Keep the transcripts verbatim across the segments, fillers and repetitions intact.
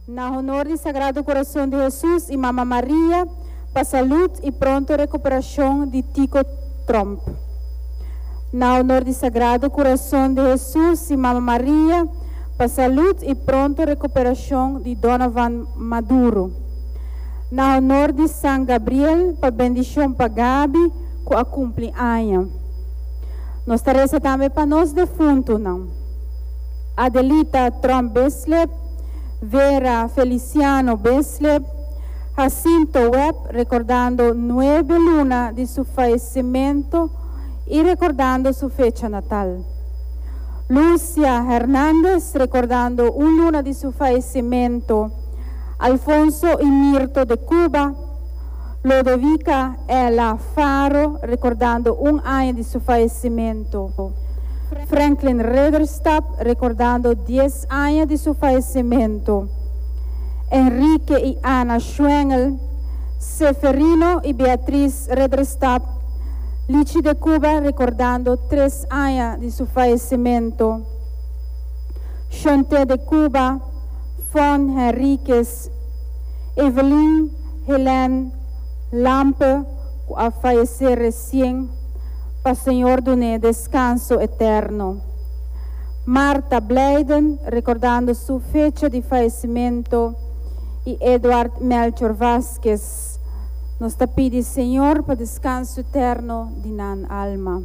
Na honor do Sagrado Coração de Jesus e Mama Maria, para saúde e pronta recuperação de Tico Trump. Na honor do Sagrado Coração de Jesus e Mama Maria, para saúde e pronta recuperação de Donovan Maduro. Na honor de São Gabriel, para bendição para Gabi, com a cumpleaños. Nós teremos também para nós defuntos, não? Adelita Trump Besleb, Vera Feliciano Besleb, Jacinto Webb, recordando nueve lunas de su fallecimiento y recordando su fecha natal. Lucia Hernández, recordando un luna de su fallecimiento. Alfonso y Mirto de Cuba. Lodovica Ella Faro, recordando un año de su fallecimiento. Franklin Rederstab, recordando diez años de su fallecimiento. Enrique y Ana Schwengel, Seferino y Beatriz Rederstab, Lichi de Cuba, recordando tres años de su fallecimiento. Chante de Cuba, Fon Henriquez, Evelyn Helen Lampe, a fallecer recién, para Señor Duné, descanso eterno. Marta Bleiden, recordando su fecha de fallecimiento, y Eduard Melchor Vázquez, nos te pide, Señor, para descanso eterno de nan alma.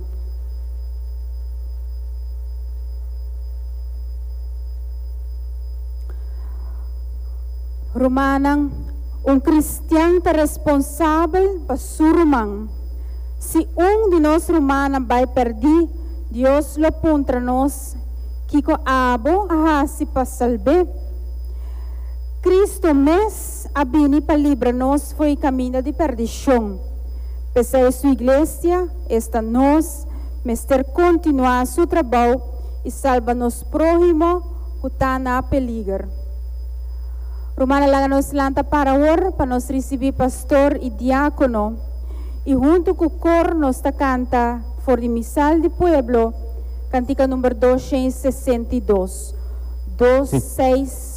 Romanan, un cristiano responsável para su román. Si un de nos romanos va a perder, Dios lo puntra nos, kiko abo ahasi para salve. Cristo mes abini para librar-nos foi caminho de perdição. Pese a sua igreja, esta nos, mester continuar seu trabalho e salva nos próximo que está na peligro. Romana laga nos lanta para orar, para nos receber pastor e diácono, e junto com o coro nos canta for de Missal de Pueblo, cantica número doscientos sessenta e dois. dois, seis,